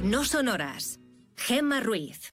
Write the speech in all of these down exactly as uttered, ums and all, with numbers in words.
No son horas. Gemma Ruiz.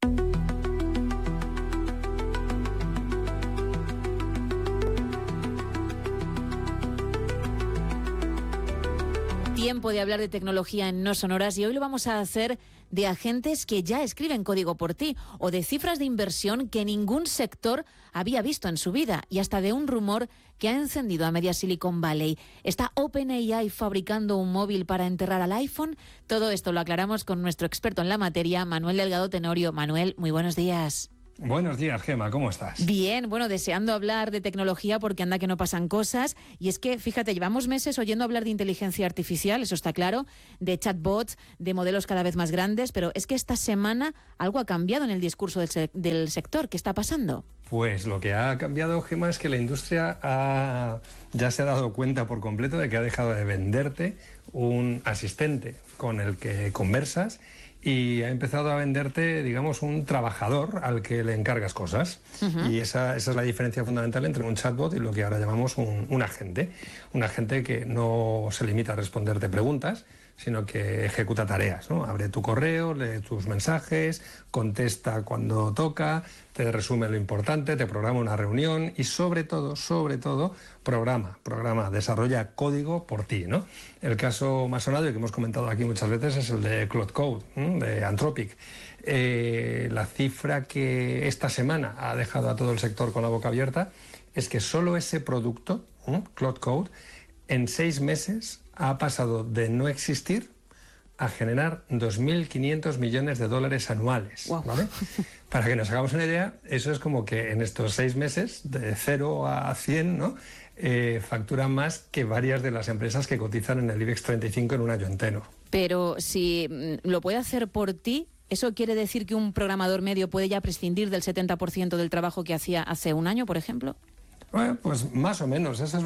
Tiempo de hablar de tecnología en No Sonoras, y hoy lo vamos a hacer de agentes que ya escriben código por ti, o de cifras de inversión que ningún sector había visto en su vida, y hasta de un rumor que ha encendido a media Silicon Valley. ¿Está OpenAI fabricando un móvil para enterrar al iPhone? Todo esto lo aclaramos con nuestro experto en la materia, Manuel Delgado Tenorio. Manuel, muy buenos días. Buenos días, Gemma, ¿cómo estás? Bien, bueno, deseando hablar de tecnología porque anda que no pasan cosas. Y es que, fíjate, llevamos meses oyendo hablar de inteligencia artificial, eso está claro, de chatbots, de modelos cada vez más grandes, pero es que esta semana algo ha cambiado en el discurso del, se- del sector. ¿Qué está pasando? Pues lo que ha cambiado, Gemma, es que la industria ha- ya se ha dado cuenta por completo de que ha dejado de venderte un asistente con el que conversas y ha empezado a venderte, digamos, un trabajador al que le encargas cosas. Uh-huh. Y esa, esa es la diferencia fundamental entre un chatbot y lo que ahora llamamos un, un agente. Un agente que no se limita a responderte preguntas, sino que ejecuta tareas, ¿no? Abre tu correo, lee tus mensajes, contesta cuando toca, te resume lo importante, te programa una reunión y sobre todo, sobre todo, programa, programa, desarrolla código por ti, ¿no? El caso más sonado y que hemos comentado aquí muchas veces es el de Claude Code, ¿eh? De Anthropic. Eh, la cifra que esta semana ha dejado a todo el sector con la boca abierta es que solo ese producto, ¿eh? Claude Code, en seis meses ha pasado de no existir a generar dos mil quinientos millones de dólares anuales. Wow. ¿Vale? Para que nos hagamos una idea, eso es como que en estos seis meses, de cero a cien, ¿no? eh, facturan más que varias de las empresas que cotizan en el IBEX treinta y cinco en un año entero. Pero si mm, lo puede hacer por ti, ¿eso quiere decir que un programador medio puede ya prescindir del setenta por ciento del trabajo que hacía hace un año, por ejemplo? Bueno, pues más o menos, esa es